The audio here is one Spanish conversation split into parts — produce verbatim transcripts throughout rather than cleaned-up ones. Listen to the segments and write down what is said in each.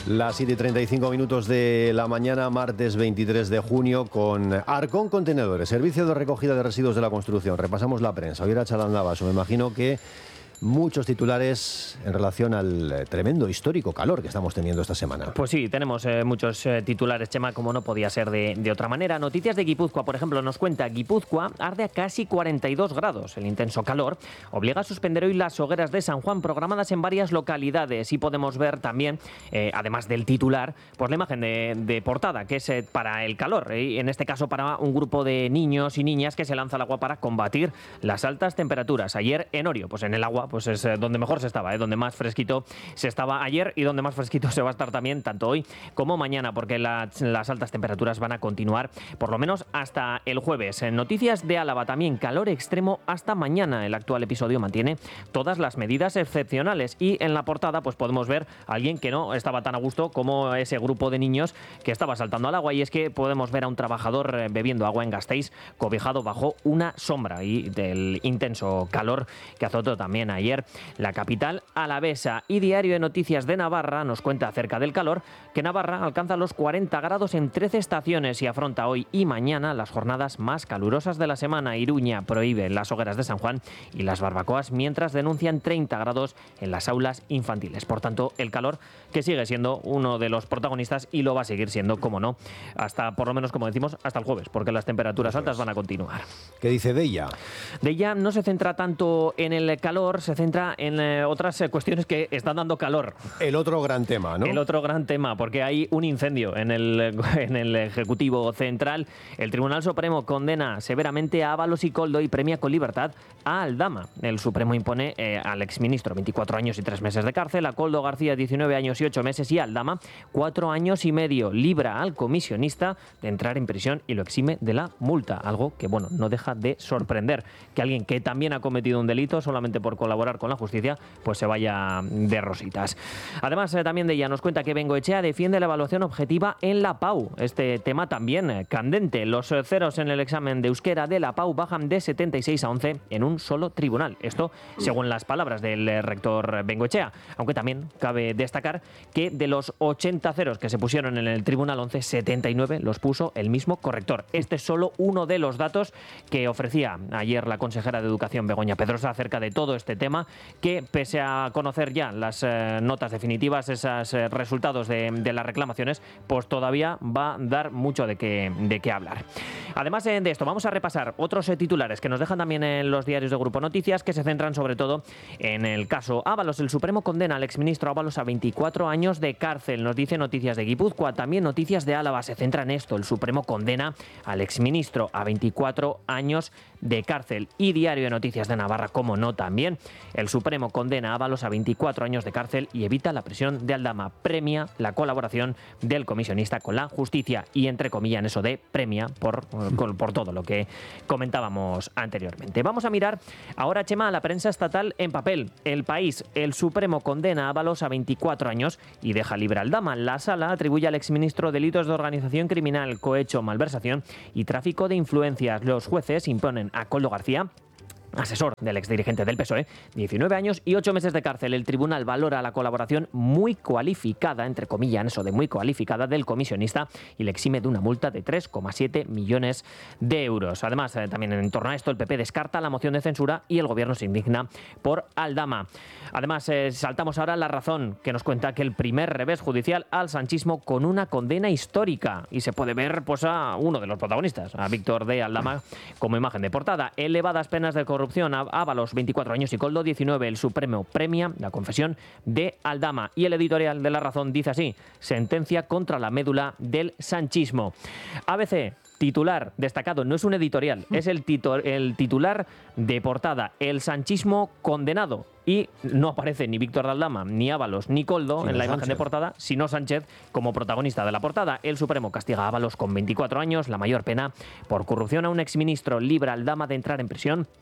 Las siete y treinta y cinco minutos de la mañana, martes veintitrés de junio, con Arcón Contenedores, servicio de recogida de residuos de la construcción. Repasamos la prensa. Hoy era Chalandavaso. Me imagino que muchos titulares en relación al tremendo histórico calor que estamos teniendo esta semana. Pues sí, tenemos eh, muchos eh, titulares, Chema, como no podía ser de, de otra manera. Noticias de Guipúzcoa, por ejemplo, nos cuenta: Guipúzcoa arde a casi cuarenta y dos grados. El intenso calor obliga a suspender hoy las hogueras de San Juan programadas en varias localidades. Y podemos ver también, eh, además del titular, pues la imagen de, de portada, que es eh, para el calor, eh, en este caso para un grupo de niños y niñas que se lanza al agua para combatir las altas temperaturas. Ayer en Orio, pues en el agua, pues es donde mejor se estaba, ¿eh? donde más fresquito se estaba ayer y donde más fresquito se va a estar también tanto hoy como mañana, porque la, las altas temperaturas van a continuar por lo menos hasta el jueves. En noticias de Álava también, calor extremo hasta mañana. El actual episodio mantiene todas las medidas excepcionales y en la portada pues podemos ver a alguien que no estaba tan a gusto como ese grupo de niños que estaba saltando al agua, y es que podemos ver a un trabajador bebiendo agua en Gasteiz cobijado bajo una sombra y del intenso calor que azotó también a ayer la capital alavesa. Y Diario de Noticias de Navarra nos cuenta acerca del calor, que Navarra alcanza los cuarenta grados en trece estaciones y afronta hoy y mañana las jornadas más calurosas de la semana. Iruña prohíbe las hogueras de San Juan y las barbacoas, mientras denuncian treinta grados en las aulas infantiles. Por tanto, el calor que sigue siendo uno de los protagonistas y lo va a seguir siendo, como no, hasta, por lo menos, como decimos, hasta el jueves, porque las temperaturas altas van a continuar. ¿Qué dice Deia? Deia no se centra tanto en el calor, se centra en eh, otras eh, cuestiones que están dando calor. El otro gran tema, ¿no? El otro gran tema, porque hay un incendio en el, en el Ejecutivo Central. El Tribunal Supremo condena severamente a Ábalos y Koldo y premia con libertad a Aldama. El Supremo impone eh, al exministro veinticuatro años y tres meses de cárcel, a Koldo García diecinueve años y ocho meses y a Aldama cuatro años y medio. Libra al comisionista de entrar en prisión y lo exime de la multa. Algo que, bueno, no deja de sorprender, que alguien que también ha cometido un delito solamente por colaborar con la justicia, pues se vaya de rositas. Además, eh, también de ella nos cuenta que Bengoechea defiende la evaluación objetiva en la PAU. Este tema también eh, candente. Los eh, ceros en el examen de euskera de la PAU bajan de setenta y seis a once en un solo tribunal. Esto según las palabras del eh, rector Bengoechea. Aunque también cabe destacar que de los ochenta ceros que se pusieron en el tribunal once, setenta y nueve los puso el mismo corrector. Este es solo uno de los datos que ofrecía ayer la consejera de Educación, Begoña Pedrosa, acerca de todo este tema, que pese a conocer ya las eh, notas definitivas, esos eh, resultados de, de las reclamaciones, pues todavía va a dar mucho de qué, de qué hablar. Además eh, de esto, vamos a repasar otros eh, titulares que nos dejan también en los diarios de Grupo Noticias, que se centran sobre todo en el caso Ábalos. El Supremo condena al exministro Ábalos a veinticuatro años de cárcel, nos dice Noticias de Guipúzcoa. También Noticias de Álava se centra en esto: el Supremo condena al exministro a veinticuatro años de cárcel. Y Diario de Noticias de Navarra, como no, también el Supremo condena a Ábalos a veinticuatro años de cárcel y evita la prisión de Aldama. Premia la colaboración del comisionista con la justicia, y entre comillas en eso de premia por, por, por todo lo que comentábamos anteriormente. Vamos a mirar ahora, Chema, a la prensa estatal en papel. El País: el Supremo condena a Ábalos a veinticuatro años y deja libre a Aldama. La Sala atribuye al exministro delitos de organización criminal, cohecho, malversación y tráfico de influencias. Los jueces imponen a Koldo García, asesor del exdirigente del P S O E, diecinueve años y ocho meses de cárcel. El tribunal valora la colaboración muy cualificada, entre comillas, eso de muy cualificada, del comisionista y le exime de una multa de tres coma siete millones de euros. Además, eh, también en torno a esto, el P P descarta la moción de censura y el gobierno se indigna por Aldama. Además, eh, saltamos ahora a La Razón, que nos cuenta que el primer revés judicial al sanchismo con una condena histórica, y se puede ver pues a uno de los protagonistas, a Víctor de Aldama, como imagen de portada. Elevadas penas de corrupción corrupción a Ábalos, veinticuatro años, y Koldo, diecinueve. El Supremo premia la confesión de Aldama. Y el editorial de La Razón dice así: sentencia contra la médula del sanchismo. A B C, titular destacado, no es un editorial, es el, titu- el titular de portada: el sanchismo condenado. Y no aparece ni Víctor de Aldama, ni Ábalos, ni Koldo en la imagen de portada, sino Sánchez como protagonista de la portada. El Supremo castiga a Ábalos con veinticuatro años, la mayor pena por corrupción a un exministro. Libra a Aldama de entrar en prisión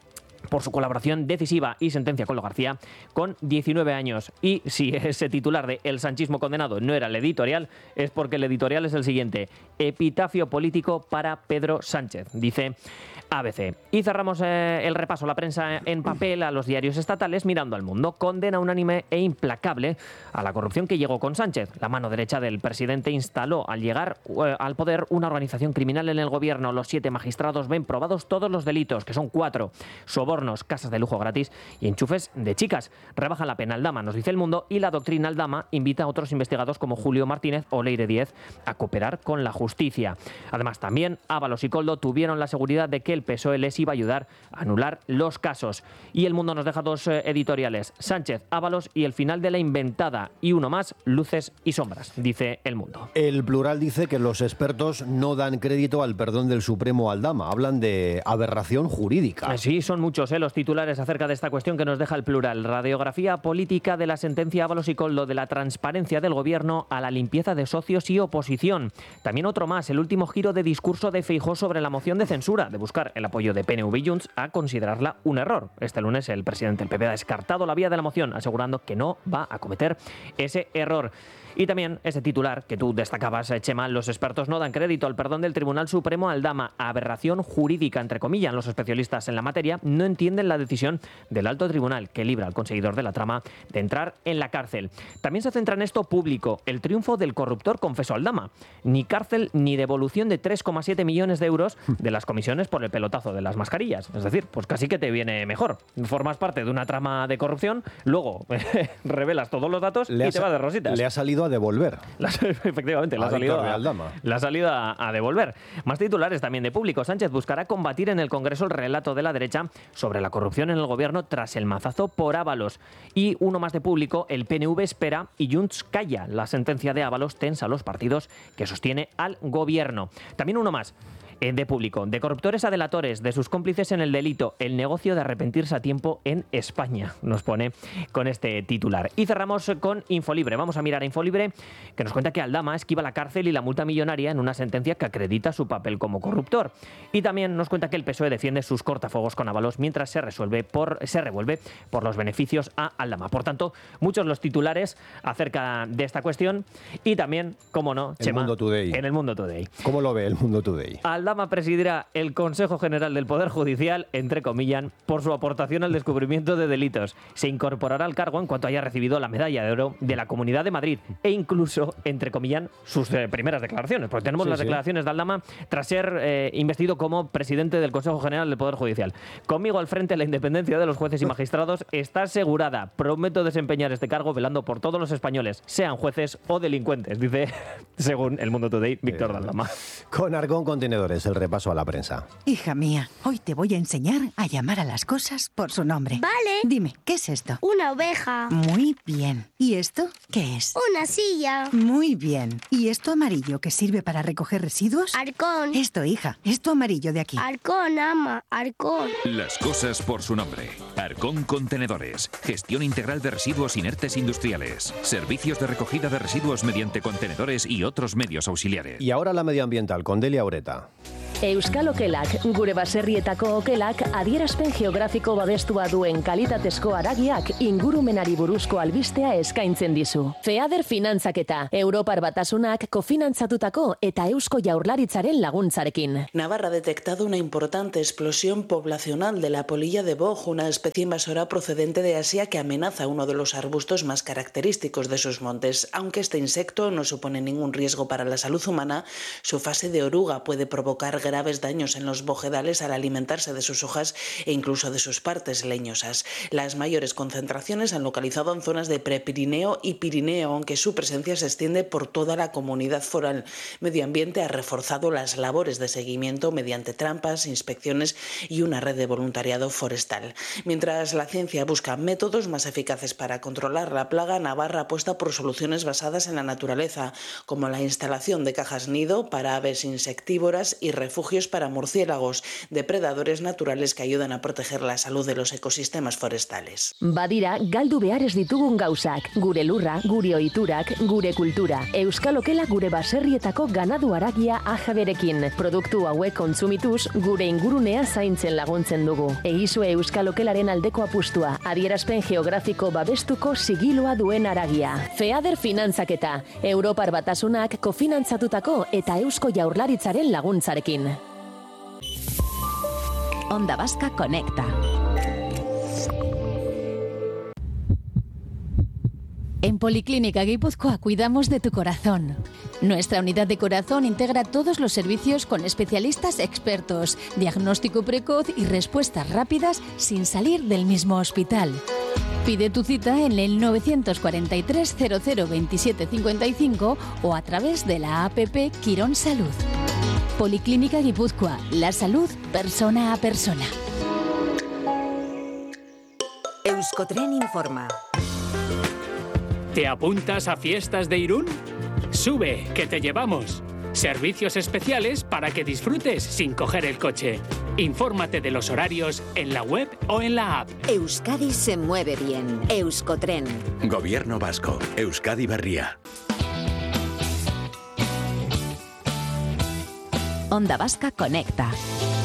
por su colaboración decisiva y sentencia con Lo García con diecinueve años. Y si ese titular de El sanchismo condenado no era el editorial, es porque el editorial es el siguiente: epitafio político para Pedro Sánchez, dice A B C. Y cerramos eh, el repaso a la prensa en papel, a los diarios estatales, mirando al Mundo. Condena unánime e implacable a la corrupción que llegó con Sánchez. La mano derecha del presidente instaló al llegar eh, al poder una organización criminal en el gobierno. Los siete magistrados ven probados todos los delitos, que son cuatro: sobornos, casas de lujo gratis y enchufes de chicas. Rebajan la pena Aldama, nos dice El Mundo, y la doctrina Aldama invita a otros investigados como Julio Martínez o Leire Díez a cooperar con la justicia. Además, también Ábalos y Koldo tuvieron la seguridad de que el P S O E les iba a ayudar a anular los casos. Y El Mundo nos deja dos eh, editoriales: Sánchez, Ábalos y el final de la inventada. Y uno más: luces y sombras, dice El Mundo. El Plural dice que los expertos no dan crédito al perdón del Supremo Aldama. Hablan de aberración jurídica. Sí, son muchos eh, los titulares acerca de esta cuestión que nos deja El Plural. Radiografía política de la sentencia Ábalos y Koldo, de la transparencia del gobierno a la limpieza de socios y oposición. También otro más: el último giro de discurso de Feijóo sobre la moción de censura, de buscar el apoyo de P N V y Junts a considerarla un error. Este lunes el presidente del P P ha descartado la vía de la moción, asegurando que no va a cometer ese error. Y también ese titular que tú destacabas, Chema: los expertos no dan crédito al perdón del Tribunal Supremo a Aldama. Aberración jurídica, entre comillas. Los especialistas en la materia no entienden la decisión del alto tribunal que libra al conseguidor de la trama de entrar en la cárcel. También se centra en esto Público: el triunfo del corruptor confeso Aldama. Ni cárcel ni devolución de tres coma siete millones de euros de las comisiones por el pelotazo de las mascarillas. Es decir, pues casi que te viene mejor. Formas parte de una trama de corrupción, luego revelas todos los datos le y te va de rositas. Le ha salido a devolver. Las, efectivamente, la ha salido a, la ha salido a, a devolver. Más titulares también de Público: Sánchez buscará combatir en el Congreso el relato de la derecha sobre la corrupción en el gobierno tras el mazazo por Ábalos. Y uno más de Público: el P N V espera y Junts calla. La sentencia de Ábalos tensa a los partidos que sostiene al gobierno. También uno más de Público: de corruptores a delatores, de sus cómplices en el delito, el negocio de arrepentirse a tiempo en España, nos pone con este titular. Y cerramos con Infolibre. Vamos a mirar a Infolibre, que nos cuenta que Aldama esquiva la cárcel y la multa millonaria en una sentencia que acredita su papel como corruptor. Y también nos cuenta que el P S O E defiende sus cortafuegos con Ábalos mientras se resuelve por, se revuelve por los beneficios a Aldama. Por tanto, muchos los titulares acerca de esta cuestión. Y también, como no, el Chema, Mundo Today. En el Mundo Today. ¿Cómo lo ve el Mundo Today? Aldama Aldama presidirá el Consejo General del Poder Judicial, entre comillas, por su aportación al descubrimiento de delitos. Se incorporará al cargo en cuanto haya recibido la medalla de oro de la Comunidad de Madrid e incluso, entre comillas, sus eh, primeras declaraciones. Porque tenemos sí, las sí. declaraciones de Aldama tras ser eh, investido como presidente del Consejo General del Poder Judicial. Conmigo al frente, la independencia de los jueces y magistrados está asegurada. Prometo desempeñar este cargo velando por todos los españoles, sean jueces o delincuentes, dice, según El Mundo Today, Víctor de Aldama. Con Arcón Contenedores, el repaso a la prensa. Hija mía, hoy te voy a enseñar a llamar a las cosas por su nombre. Vale. Dime, ¿qué es esto? Una oveja. Muy bien. ¿Y esto qué es? Una silla. Muy bien. ¿Y esto amarillo que sirve para recoger residuos? Arcón. Esto, hija, esto amarillo de aquí. Arcón, ama, Arcón. Las cosas por su nombre. Arcón Contenedores. Gestión integral de residuos inertes industriales. Servicios de recogida de residuos mediante contenedores y otros medios auxiliares. Y ahora la medioambiental con Delia Ureta. Euskal Okelak, gure baserrietako okelak adierazpen geografiko babestua duen kalitatezko haragiak ingurumenari buruzko albistea eskaintzen dizu. Feader Finantzaketa, Europar Batasunak kofinantzatutako eta Eusko Jaurlaritzaren laguntzarekin. Navarra ha detectado una importante explosión poblacional de la polilla de boj, una especie invasora procedente de Asia que amenaza uno de los arbustos más característicos de sus montes. Aunque este insecto no supone ningún riesgo para la salud humana, su fase de oruga puede provocar graves daños en los bojedales al alimentarse de sus hojas e incluso de sus partes leñosas. Las mayores concentraciones se han localizado en zonas de Prepirineo y Pirineo, aunque su presencia se extiende por toda la comunidad foral. Medio Ambiente ha reforzado las labores de seguimiento mediante trampas, inspecciones y una red de voluntariado forestal. Mientras la ciencia busca métodos más eficaces para controlar la plaga, Navarra apuesta por soluciones basadas en la naturaleza, como la instalación de cajas nido para aves insectívoras y refugios refugios para murciélagos, depredadores naturales que ayudan a proteger la salud de los ecosistemas forestales. Badira, galdu behar ez ditugun gauzak, gure lurra, gure ohiturak, gure kultura. Euskal Okela gure baserrietako ganadu haragia ajaberekin. Produktu hauek kontsumituz, gure ingurunea zaintzen laguntzen dugu. Egizue Euskal Okelaren aldeko apustua, adierazpen geografiko babestuko sigiloa duen haragia. Feader finantzaketa, Europar Batasunak kofinantzatutako eta Eusko Jaurlaritzaren laguntzarekin. Onda Vasca Conecta. En Policlínica Guipúzcoa cuidamos de tu corazón. Nuestra unidad de corazón integra todos los servicios con especialistas expertos, diagnóstico precoz y respuestas rápidas sin salir del mismo hospital. Pide tu cita en el nueve cuatro tres cero cero veintisiete cincuenta y cinco o a través de la app Quirón Salud. Policlínica Guipúzcoa, la salud persona a persona. Euskotren informa. ¿Te apuntas a Fiestas de Irún? Sube, que te llevamos. Servicios especiales para que disfrutes sin coger el coche. Infórmate de los horarios en la web o en la app. Euskadi se mueve bien. Euskotren. Gobierno vasco. Euskadi Berria. Onda Vasca Conecta.